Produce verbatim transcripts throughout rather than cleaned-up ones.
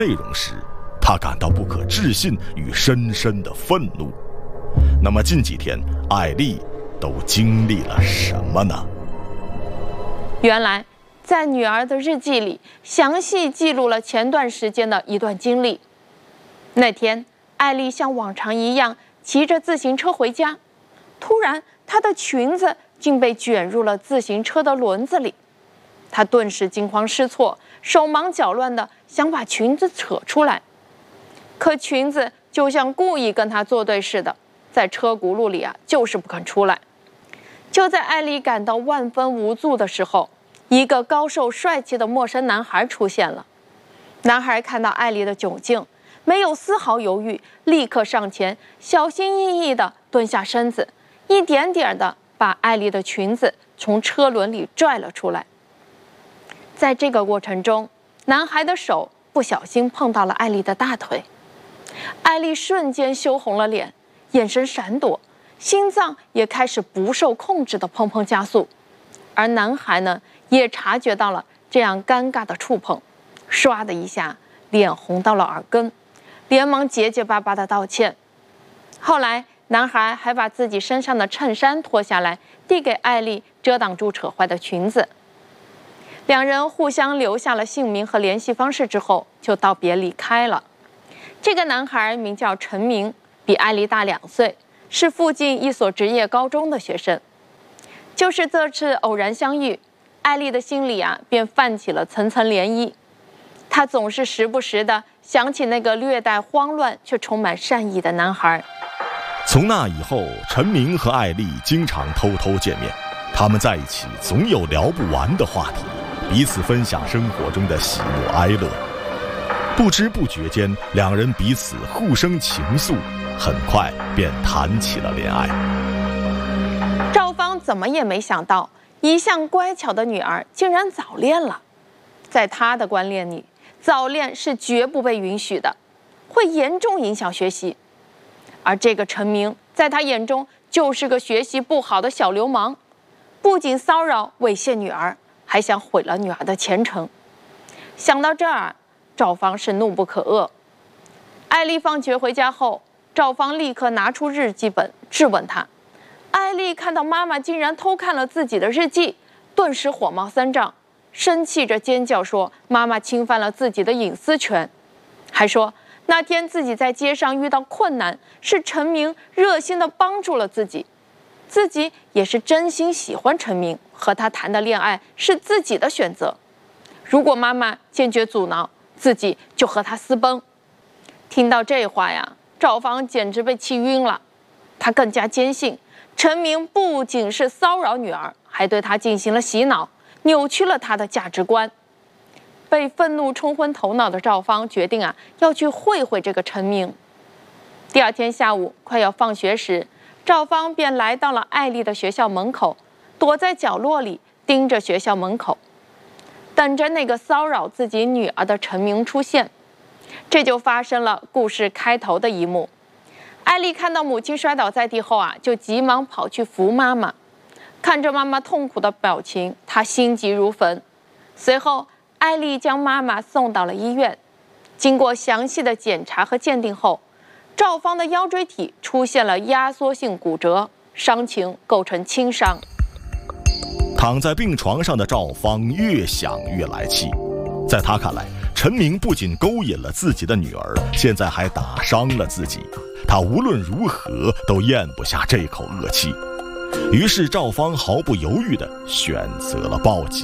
内容时，他感到不可置信与深深的愤怒。那么近几天，艾丽都经历了什么呢？ 原来，在女儿的日记里，详细记录了前段时间的一段经历。那天，艾丽像往常一样骑着自行车回家，突然，她的裙子竟被卷入了自行车的轮子里。她顿时惊慌失措，手忙脚乱地想把裙子扯出来，可裙子就像故意跟她作对似的，在车轱辘里啊，就是不肯出来。就在艾丽感到万分无助的时候，一个高瘦帅气的陌生男孩出现了。男孩看到艾丽的窘境，没有丝毫犹豫，立刻上前，小心翼翼地蹲下身子，一点点地把艾丽的裙子从车轮里拽了出来。在这个过程中，男孩的手不小心碰到了艾丽的大腿，艾丽瞬间羞红了脸，眼神闪躲，心脏也开始不受控制的砰砰加速。而男孩呢，也察觉到了这样尴尬的触碰，唰的一下脸红到了耳根，连忙结结巴巴的道歉。后来男孩还把自己身上的衬衫脱下来递给艾丽，遮挡住扯坏的裙子。两人互相留下了姓名和联系方式之后，就道别离开了。这个男孩名叫陈明，比艾丽大两岁，是附近一所职业高中的学生。就是这次偶然相遇，艾丽的心里啊便泛起了层层涟漪。她总是时不时地想起那个略带慌乱却充满善意的男孩。 从那以后，陈明和艾丽经常偷偷见面，他们在一起总有聊不完的话题，彼此分享生活中的喜怒哀乐。不知不觉间，两人彼此互生情愫，很快便谈起了恋爱。 赵芳怎么也没想到，一向乖巧的女儿竟然早恋了。在她的观念里，早恋是绝不被允许的，会严重影响学习。而这个陈明，在她眼中就是个学习不好的小流氓，不仅骚扰猥亵女儿，还想毁了女儿的前程。想到这儿，赵芳是怒不可遏。艾丽放学回家后，赵芳立刻拿出日记本质问她。艾丽看到妈妈竟然偷看了自己的日记，顿时火冒三丈，生气着尖叫说妈妈侵犯了自己的隐私权，还说那天自己在街上遇到困难，是陈明热心地帮助了自己，自己也是真心喜欢陈明，和他谈的恋爱是自己的选择。如果妈妈坚决阻挠，自己就和他私奔。听到这话呀，赵芳简直被气晕了。她更加坚信陈明不仅是骚扰女儿，还对她进行了洗脑，扭曲了她的价值观。被愤怒冲昏头脑的赵芳决定啊，要去会会这个陈明。第二天下午快要放学时，赵芳便来到了艾丽的学校门口，躲在角落里盯着学校门口，等着那个骚扰自己女儿的陈明出现。这就发生了故事开头的一幕。艾丽看到母亲摔倒在地后啊，就急忙跑去扶妈妈。看着妈妈痛苦的表情，她心急如焚。随后，艾丽将妈妈送到了医院。经过详细的检查和鉴定后，赵芳的腰椎体出现了压缩性骨折，伤情构成轻伤。 躺在病床上的赵芳越想越来气，在她看来，陈明不仅勾引了自己的女儿，现在还打伤了自己。他无论如何都咽不下这口恶气，于是赵芳毫不犹豫地选择了报警。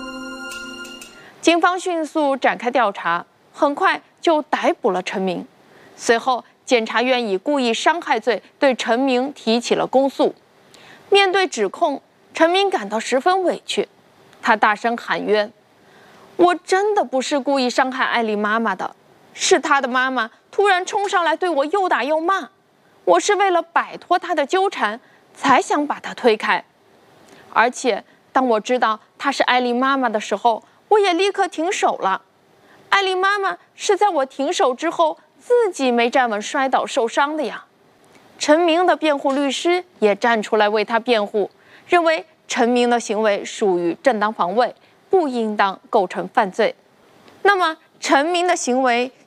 警方迅速展开调查，很快就逮捕了陈明。随后，检察院以故意伤害罪对陈明提起了公诉。面对指控，陈明感到十分委屈，他大声喊冤：“我真的不是故意伤害艾丽妈妈的，是她的妈妈突然冲上来对我又打又骂，我是为了摆脱她的纠缠，才想把她推开。而且当我知道她是艾丽妈妈的时候，我也立刻停手了。艾丽妈妈是在我停手之后自己没站稳摔倒受伤的呀。”陈明的辩护律师也站出来为他辩护，认为陈明的行为属于正当防卫，不应当构成犯罪。那么陈明的行为